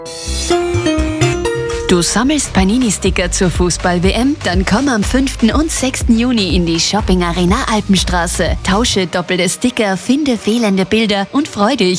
Du sammelst Panini-Sticker zur Fußball-WM? Dann komm am 5. und 6. Juni in die Shopping Arena Alpenstraße. Tausche doppelte Sticker, finde fehlende Bilder und freu dich